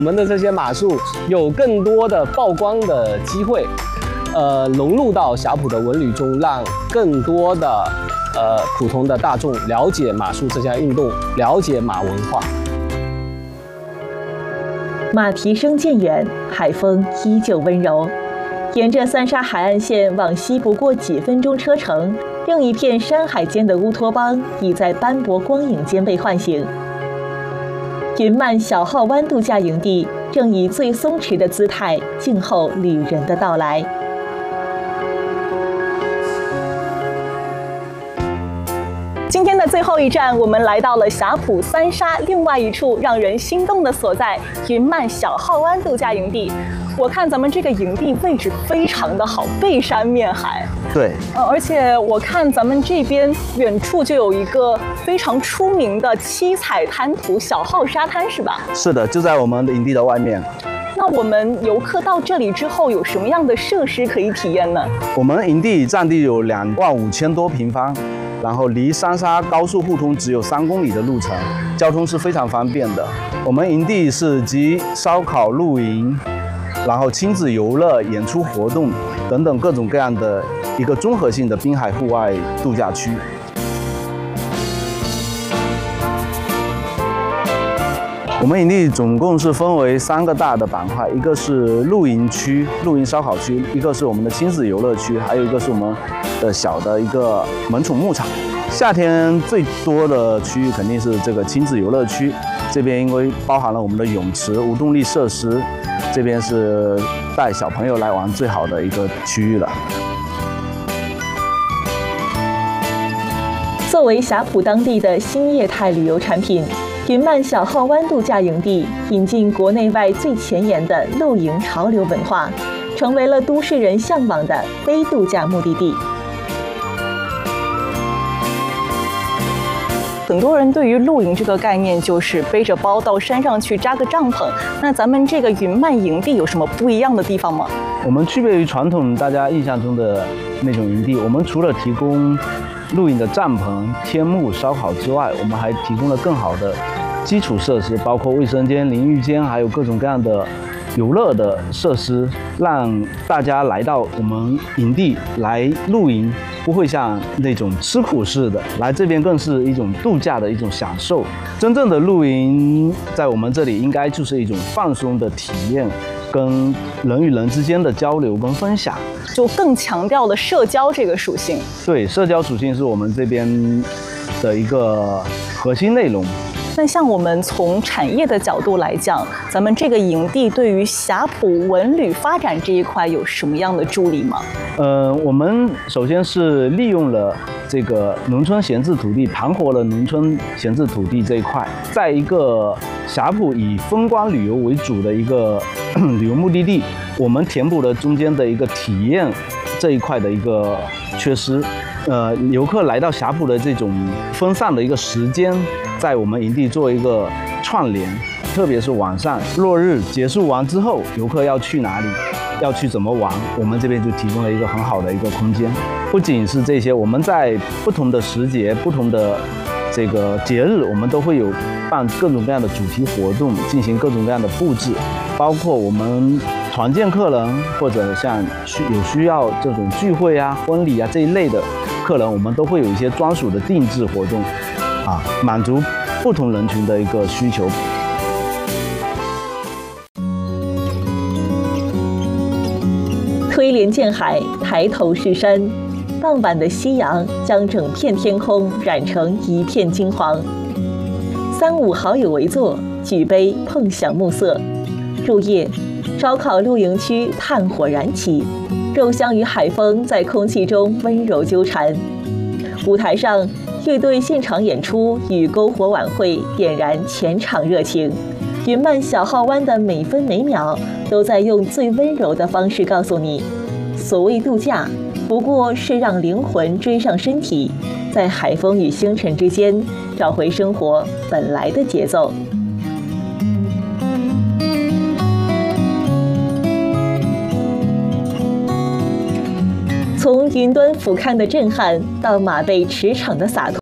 我们的这些马术有更多的曝光的机会，融入到霞浦的文旅中，让更多的普通的大众了解马术这项运动，了解马文化。 马蹄声渐远，海风依旧温柔。沿着三沙海岸线往西不过几分钟车程，另一片山海间的乌托邦已在斑驳光影间被唤醒。云漫小号湾度假营地正以最松弛的姿态静候旅人的到来。今天的最后一站，我们来到了霞浦三沙另外一处让人心动的所在——云漫小号湾度假营地。我看咱们这个营地位置非常的好，背山面海。 对， 而且我看咱们这边远处就有一个非常出名的七彩滩涂小号沙滩，是吧？ 是的，就在我们的营地的外面。 那我们游客到这里之后，有什么样的设施可以体验呢？ 我们营地占地有25000多平方，然后离三沙高速互通只有3公里的路程，交通是非常方便的。我们营地是集烧烤、露营，然后亲子游乐、演出活动等等各种各样的一个综合性的滨海户外度假区。我们营地总共是分为3个大的板块，一个是露营区、露营烧烤区，一个是我们的亲子游乐区，还有一个是我们的小的一个萌宠牧场。夏天最多的区域肯定是这个亲子游乐区，这边因为包含了我们的泳池、无动力设施，这边是带小朋友来玩最好的一个区域了。 作为霞浦当地的新业态旅游产品，云漫小号湾度假营地引进国内外最前沿的露营潮流文化，成为了都市人向往的非度假目的地。很多人对于露营这个概念就是背着包到山上去扎个帐篷，那咱们这个云漫营地有什么不一样的地方吗？ 我们区别于传统大家印象中的那种营地，我们除了提供露营的帐篷、天幕、烧烤之外，我们还提供了更好的基础设施，包括卫生间、淋浴间，还有各种各样的游乐的设施，让大家来到我们营地来露营，不会像那种吃苦似的，来这边更是一种度假的一种享受。真正的露营在我们这里应该就是一种放松的体验，跟人与人之间的交流跟分享， 就更强调了社交这个属性。 对，社交属性是我们这边的一个核心内容。 那像我们从产业的角度来讲，咱们这个营地对于霞浦文旅发展这一块有什么样的助力吗？ 我们首先是利用了这个农村闲置土地，盘活了农村闲置土地这一块，在一个霞浦以风光旅游为主的一个旅游目的地，我们填补了中间的一个体验这一块的一个缺失。游客来到霞浦的这种分散的一个时间，在我们营地做一个串联，特别是晚上落日结束完之后，游客要去哪里，要去怎么玩，我们这边就提供了一个很好的一个空间。不仅是这些，我们在不同的时节、不同的这个节日，我们都会有办各种各样的主题活动，进行各种各样的布置，包括我们团建客人或者像有需要这种聚会啊、婚礼啊这一类的客人，我们都会有一些专属的定制活动，满足不同人群的一个需求。 推帘见海，抬头是山，傍晚的夕阳将整片天空染成一片金黄。3、5好友围坐，举杯碰享暮色。入夜，烧烤露营区炭火燃起，肉香与海风在空气中温柔纠缠。舞台上，乐队现场演出与篝火晚会点燃全场热情。云漫小号湾的每分每秒都在用最温柔的方式告诉你，所谓度假，不过是让灵魂追上身体，在海风与星辰之间找回生活本来的节奏。从云端俯瞰的震撼到马背驰骋的洒脱，